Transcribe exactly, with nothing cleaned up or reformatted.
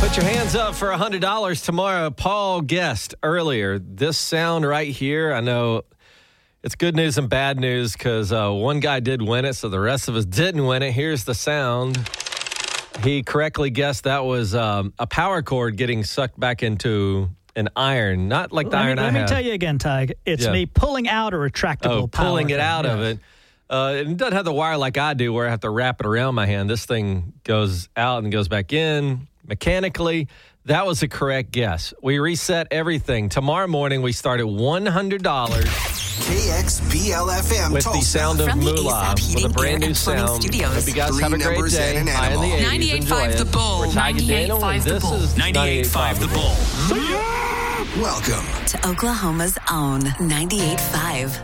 Put your hands up for one hundred dollars tomorrow. Paul guessed earlier this sound right here. I know it's good news and bad news because uh, one guy did win it, so the rest of us didn't win it. Here's the sound. He correctly guessed that was um, a power cord getting sucked back into an iron, not like the let iron me, I Let have. me tell you again, Tig. It's Yeah. me pulling out a retractable Oh, power pulling it cord. out of Yes. it. Uh, it doesn't have the wire like I do where I have to wrap it around my hand. This thing goes out and goes back in mechanically. That was a correct guess. We reset everything. Tomorrow morning, we start at one hundred dollars K X B L F M with the Tulsa. sound of From the Moolah A S A P with a Heating, brand Air, new and Plumbing sound. Studios. Hope you guys Three have a great numbers day. and an High in the animal. eighties. ninety-eight point Enjoy five it. The Bull. We're Ty Daniel, and ninety-eight point five The this Bull. is ninety-eight point five The Bull. Welcome To Oklahoma's own ninety-eight point five.